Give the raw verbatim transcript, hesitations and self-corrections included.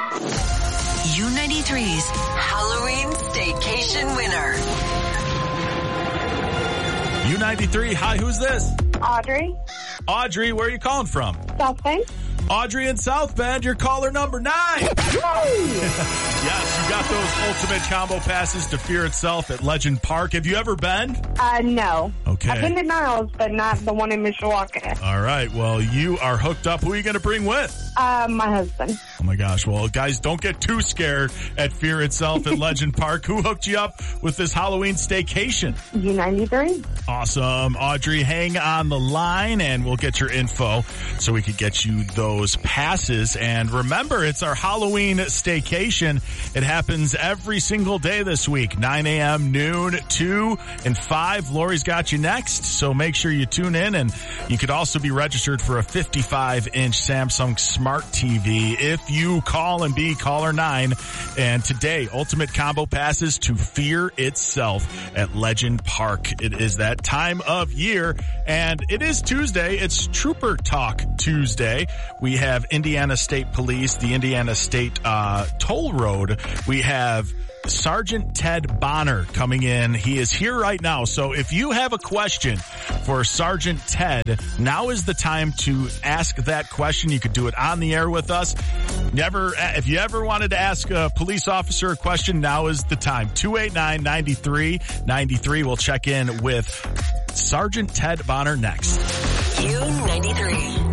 U ninety-three's Halloween Staycation winner. U ninety-three, hi, who's this? Audrey. Audrey, where are you calling from? South Bend. Audrey in South Bend, you're caller number nine. Yes, you got those ultimate combo passes to Fear Itself at Legend Park. Have you ever been? Uh, no. Okay. I've been to Niles, but not the one in Mishawaka. All right, well, you are hooked up. Who are you going to bring with? Uh, my husband. Oh, my gosh. Well, guys, don't get too scared at Fear Itself at Legend Park. Who hooked you up with this Halloween staycation? U ninety-three. Awesome. Audrey, hang on the line, and we'll get your info so we could get you those passes. And remember, it's our Halloween staycation. It happens every single day this week, nine a.m., noon, two, and five. Lori's got you next, so make sure you tune in. And you could also be registered for a fifty-five inch Samsung Smart T V if you call and be caller nine. And today, ultimate combo passes to Fear Itself at Legend Park. It is that time of year, and it is Tuesday. It's Trooper Talk Tuesday. We have Indiana State Police, the Indiana State uh toll road. We have Sergeant Ted Bonner coming in. He is here right now. So if you have a question for Sergeant Ted, now is the time to ask that question. You could do it on the air with us. Never, if you ever wanted to ask a police officer a question, now is the time. two eight nine, nine three nine three. We'll check in with Sergeant Ted Bonner next. U ninety-three.